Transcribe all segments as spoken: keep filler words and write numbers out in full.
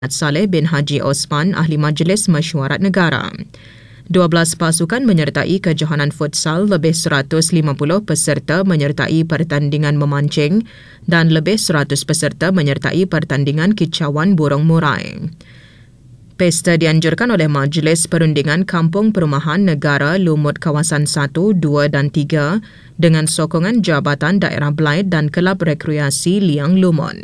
Saleh bin Haji Osman, Ahli Majlis Mesyuarat Negara. dua belas pasukan menyertai kejohanan futsal, lebih seratus lima puluh peserta menyertai pertandingan memancing dan lebih seratus peserta menyertai pertandingan kicauan burung murai. Pesta dianjurkan oleh Majlis Perundingan Kampung Perumahan Negara Lumut Kawasan satu, dua dan tiga dengan sokongan Jabatan Daerah Blyth dan Kelab Rekreasi Liang Lumut.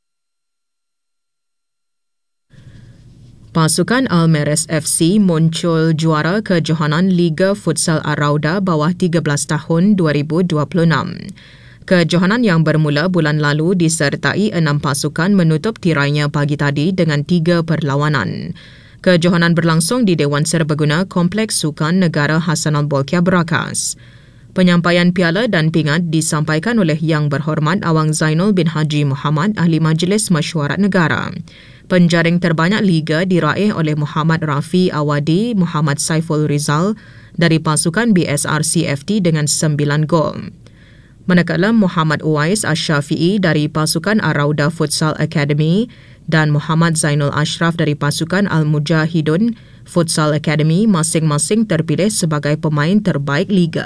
Pasukan Almeres F C muncul juara kejohanan Liga Futsal Arauda bawah tiga belas tahun dua ribu dua puluh enam. Kejohanan yang bermula bulan lalu disertai enam pasukan menutup tirainya pagi tadi dengan tiga perlawanan. Kejohanan berlangsung di Dewan Serbaguna Kompleks Sukan Negara Hassanal Bolkiah Berakas. Penyampaian piala dan pingat disampaikan oleh Yang Berhormat Awang Zainul bin Haji Muhammad, Ahli Majlis Mesyuarat Negara. Penjaring terbanyak Liga diraih oleh Muhammad Rafi Awadi Muhammad Saiful Rizal dari pasukan B S R C F T dengan sembilan gol. Manakala Muhammad Uwais Ash-Shafi'i dari pasukan Arauda Futsal Academy dan Muhammad Zainul Ashraf dari pasukan Al-Mujahidun Futsal Academy masing-masing terpilih sebagai pemain terbaik Liga.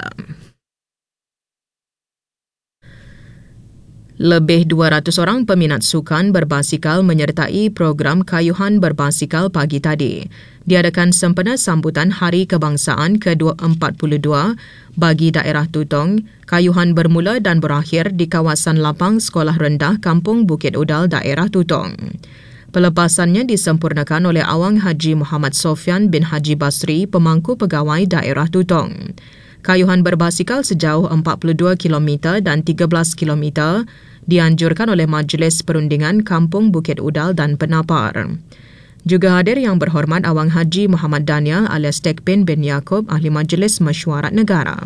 Lebih dua ratus orang peminat sukan berbasikal menyertai program kayuhan berbasikal pagi tadi. Diadakan sempena sambutan Hari Kebangsaan ke empat puluh dua bagi daerah Tutong. Kayuhan bermula dan berakhir di kawasan lapang Sekolah Rendah Kampung Bukit Udal, daerah Tutong. Pelepasannya disempurnakan oleh Awang Haji Muhammad Sofyan bin Haji Basri, pemangku pegawai daerah Tutong. Kayuhan berbasikal sejauh empat puluh dua kilometer dan tiga belas kilometer dianjurkan oleh Majlis Perundingan Kampung Bukit Udal dan Penapar. Juga hadir Yang Berhormat Awang Haji Muhammad Daniel alias Tekpin bin Yaakob, Ahli Majlis Mesyuarat Negara.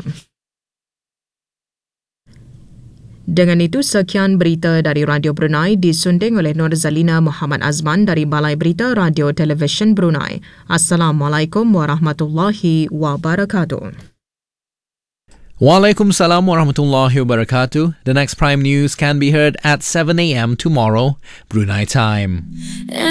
Dengan itu, sekian berita dari Radio Brunei disunding oleh Nur Zalina Muhammad Azman dari Balai Berita Radio Televisyen Brunei. Assalamualaikum warahmatullahi wabarakatuh. Waalaikumsalam warahmatullahi wabarakatuh. The next Prime News can be heard at seven a.m. tomorrow, Brunei time.